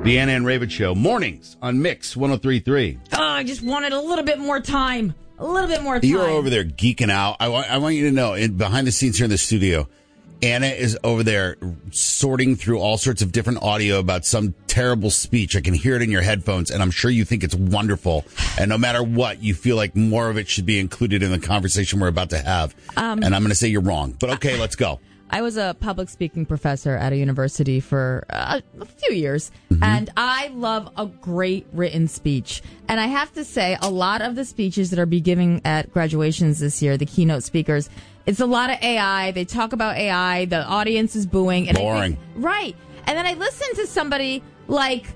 The Anna and Raven Show, mornings on Mix 103.3. Oh, I just wanted a little bit more time. A little bit more time. You're over there geeking out. I want you to know, behind the scenes here in the studio, Anna is over there sorting through all sorts of different audio about some terrible speech. I can hear it in your headphones, and I'm sure you think it's wonderful. And no matter what, you feel like more of it should be included in the conversation we're about to have. And I'm going to say you're wrong. But okay, let's go. I was a public speaking professor at a university for a few years, and I love a great written speech. And I have to say, a lot of the speeches that are be giving at graduations this year, the keynote speakers, it's a lot of AI. They talk about AI. The audience is booing. And Boring. Right. And then I listened to somebody like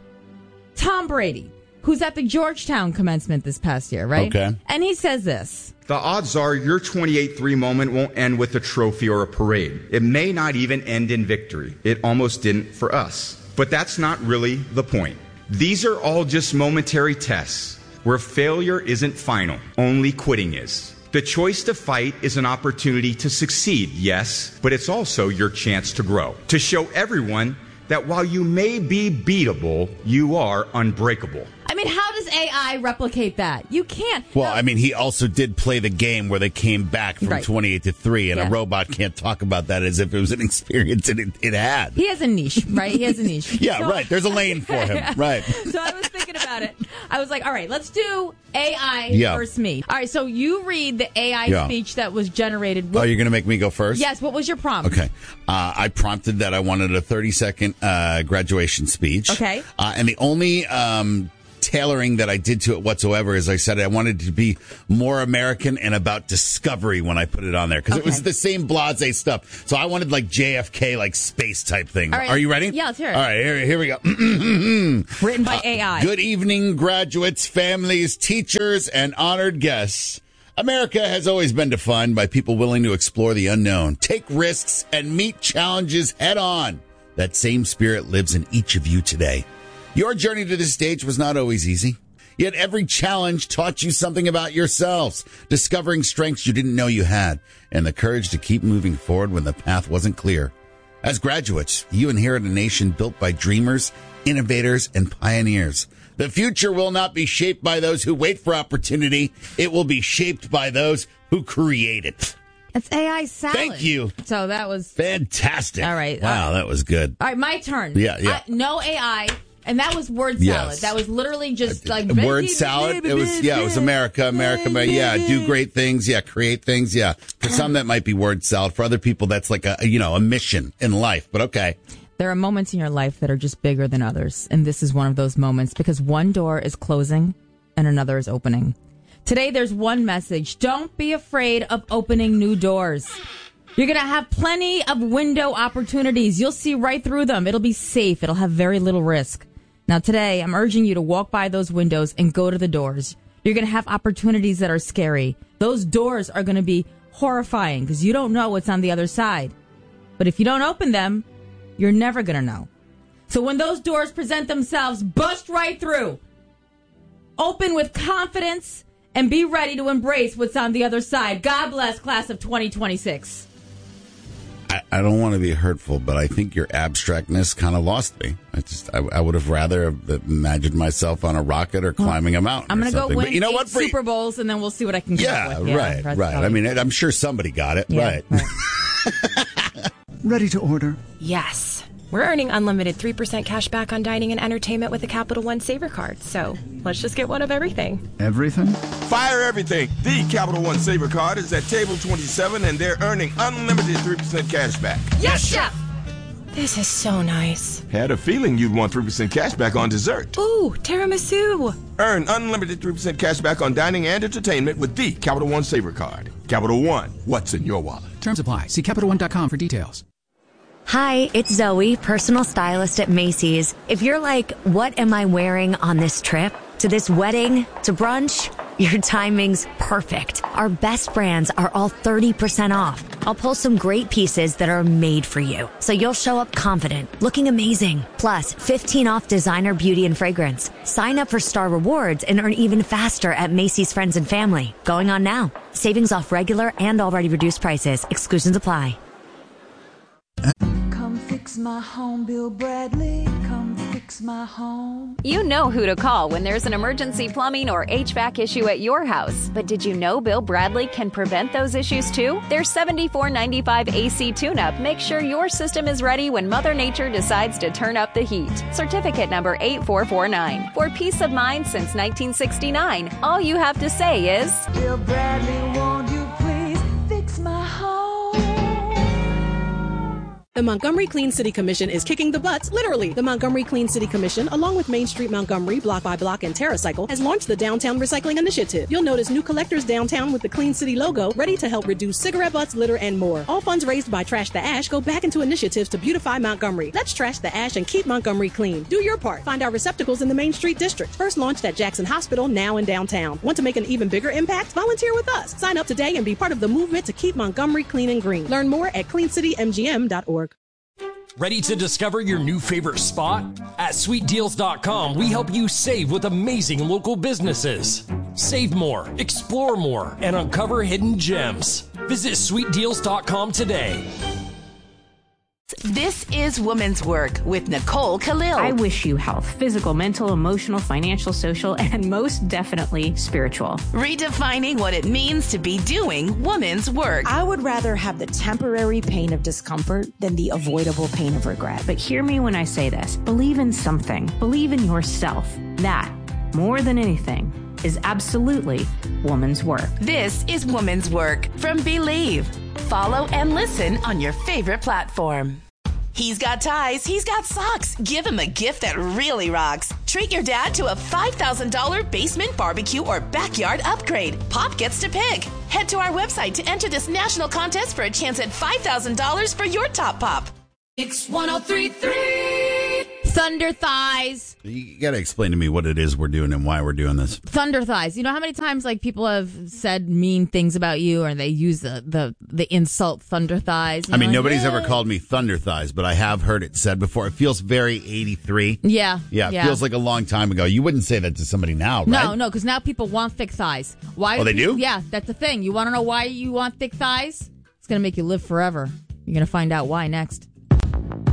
Tom Brady, who's at the Georgetown commencement this past year, right? Okay. And he says this. The odds are your 28-3 moment won't end with a trophy or a parade. It may not even end in victory. It almost didn't for us. But that's not really the point. These are all just momentary tests where failure isn't final, only quitting is. The choice to fight is an opportunity to succeed, yes, but it's also your chance to grow. To show everyone that while you may be beatable, you are unbreakable. I mean, how does AI replicate that? You can't. Well, I mean, he also did play the game where they came back from 28-3, and a robot can't talk about that as if it was an experience and it had. He has a niche, right? He has a niche. Yeah, right. There's a lane for him, right. So I was thinking about it. I was like, all right, let's do AI versus me. All right, so you read the AI speech that was generated. Oh, you're going to make me go first? Yes, what was your prompt? Okay. I prompted that I wanted a 30-second graduation speech. Okay. And the only tailoring that I did to it whatsoever is I said I wanted it to be more American and about discovery when I put it on there. Because it was the same blasé stuff. So I wanted like JFK, like space type thing. Right. Are you ready? Yeah, let's hear it. All right, here we go. Written by AI. Good evening, graduates, families, teachers, and honored guests. America has always been defined by people willing to explore the unknown, take risks, and meet challenges head on. That same spirit lives in each of you today. Your journey to this stage was not always easy. Yet every challenge taught you something about yourselves, discovering strengths you didn't know you had, and the courage to keep moving forward when the path wasn't clear. As graduates, you inherit a nation built by dreamers, innovators, and pioneers. The future will not be shaped by those who wait for opportunity. It will be shaped by those who create it. It's AI salad. Thank you. So that was fantastic. All right. Wow, that was good. All right, my turn. Yeah. No AI. And that was word salad. Yes. That was literally just like word salad. It was America. Yeah, do great things. Yeah, create things. Yeah. For some that might be word salad. For other people that's like a mission in life. But okay. There are moments in your life that are just bigger than others, and this is one of those moments because one door is closing and another is opening. Today there's one message. Don't be afraid of opening new doors. You're going to have plenty of window opportunities. You'll see right through them. It'll be safe. It'll have very little risk. Now, today, I'm urging you to walk by those windows and go to the doors. You're going to have opportunities that are scary. Those doors are going to be horrifying because you don't know what's on the other side. But if you don't open them, you're never going to know. So when those doors present themselves, bust right through. Open with confidence and be ready to embrace what's on the other side. God bless, class of 2026. I don't want to be hurtful, but I think your abstractness kind of lost me. I would have rather imagined myself on a rocket or climbing a mountain. I'm going to go win but you know what? Super Bowls, and then we'll see what I can get up with. Yeah, right. I mean, I'm sure somebody got it. Yeah, right. Ready to order? Yes. We're earning unlimited 3% cash back on dining and entertainment with a Capital One Saver card. So let's just get one of everything. Everything? Fire everything. The Capital One Saver card is at table 27, and they're earning unlimited 3% cash back. Yes, Chef! This is so nice. Had a feeling you'd want 3% cash back on dessert. Ooh, tiramisu. Earn unlimited 3% cash back on dining and entertainment with the Capital One Saver card. Capital One, what's in your wallet? Terms apply. See CapitalOne.com for details. Hi, it's Zoe, personal stylist at Macy's. If you're like, what am I wearing on this trip? To this wedding? To brunch? Your timing's perfect. Our best brands are all 30% off. I'll pull some great pieces that are made for you, so you'll show up confident, looking amazing. Plus, 15 off designer beauty and fragrance. Sign up for Star Rewards and earn even faster at Macy's Friends and Family. Going on now. Savings off regular and already reduced prices. Exclusions apply. Come fix my home, Bill Bradley. Come fix fix my home. You know who to call when there's an emergency plumbing or HVAC issue at your house. But did you know Bill Bradley can prevent those issues too? Their $74.95 AC tune-up makes sure your system is ready when Mother Nature decides to turn up the heat. Certificate number 8449. For peace of mind since 1969, all you have to say is, Bill Bradley, won't you please fix my home? The Montgomery Clean City Commission is kicking the butts, literally. The Montgomery Clean City Commission, along with Main Street Montgomery, Block by Block, and TerraCycle, has launched the Downtown Recycling Initiative. You'll notice new collectors downtown with the Clean City logo, ready to help reduce cigarette butts, litter, and more. All funds raised by Trash the Ash go back into initiatives to beautify Montgomery. Let's trash the ash and keep Montgomery clean. Do your part. Find our receptacles in the Main Street District. First launched at Jackson Hospital, now in downtown. Want to make an even bigger impact? Volunteer with us. Sign up today and be part of the movement to keep Montgomery clean and green. Learn more at cleancitymgm.org. Ready to discover your new favorite spot? At sweetdeals.com, we help you save with amazing local businesses. Save more, explore more, and uncover hidden gems. Visit sweetdeals.com today. This is Woman's Work with Nicole Khalil. I wish you health, physical, mental, emotional, financial, social, and most definitely spiritual. Redefining what it means to be doing woman's work. I would rather have the temporary pain of discomfort than the avoidable pain of regret. But hear me when I say this. Believe in something. Believe in yourself. That, more than anything, is absolutely woman's work. This is Woman's Work from Believe. Follow and listen on your favorite platform. He's got ties, he's got socks. Give him a gift that really rocks. Treat your dad to a $5,000 basement barbecue or backyard upgrade. Pop gets to pick. Head to our website to enter this national contest for a chance at $5,000 for your top pop. It's 103.3 Thunder thighs. You got to explain to me what it is we're doing and why we're doing this. Thunder thighs. You know how many times like people have said mean things about you, or they use the insult thunder thighs? I mean, like, nobody's ever called me thunder thighs, but I have heard it said before. It feels very 83. Yeah. Yeah, it feels like a long time ago. You wouldn't say that to somebody now, right? No, because now people want thick thighs. Why? Oh, they do? Yeah, that's the thing. You want to know why you want thick thighs? It's going to make you live forever. You're going to find out why next.